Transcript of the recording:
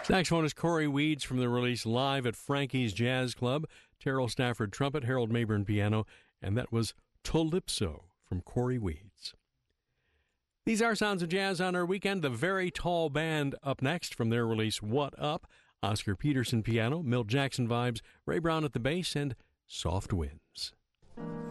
Saxophone is Corey Weeds from the release Live at Frankie's Jazz Club, Terrell Stafford trumpet, Harold Mayburn piano, and that was Calypso from Corey Weeds. These are Sounds of Jazz on our weekend. The Very Tall Band up next from their release What Up, Oscar Peterson piano, Milt Jackson vibes, Ray Brown at the bass, and Soft Winds.